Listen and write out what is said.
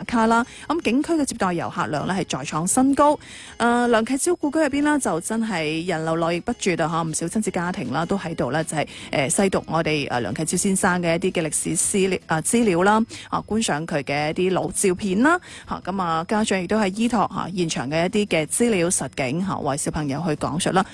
卡啦。咁景區嘅接待遊客量呢係再創新高。良啟超故居入邊呢，就真係人流絡繹不絕啊！唔少親子家庭啦都喺度呢，就係細讀我哋良啟超先生嘅一啲嘅歷史資料啦，觀賞佢嘅一啲老照片啦，咁家長亦都係依託現場嘅一啲嘅資料實景為小朋友去講述啦。